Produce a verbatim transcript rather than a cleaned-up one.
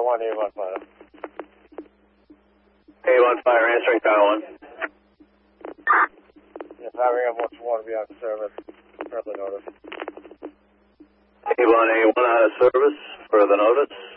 one, Avon Fire. Avon Fire answering tower one. Yes, having a much one be on service. Further notice. Avon A one out of service. Further notice.